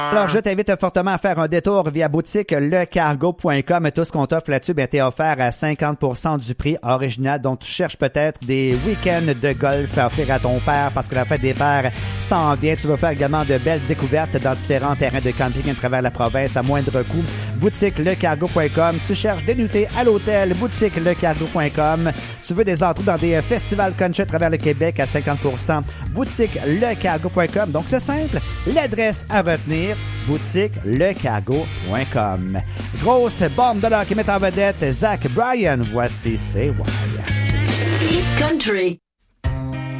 Alors, je t'invite fortement à faire un détour via boutique lecargo.com. Tout ce qu'on t'offre là-dessus, t'es offert à 50% du prix original. Donc, tu cherches peut-être des week-ends de golf à offrir à ton père parce que la fête des pères s'en vient. Tu vas faire également de belles découvertes dans différents terrains de camping à travers la province à moindre coût. Boutique lecargo.com. Tu cherches des nuitées à l'hôtel. Boutique lecargo.com. Tu veux des entrées dans des festivals country à travers le Québec à 50%. Boutique lecargo.com. Donc, c'est simple. L'adresse à retenir, boutique lecargo.com. Grosse bombe de l'or qui met en vedette Zach Bryan. Voici C'est Wild. Hit Country.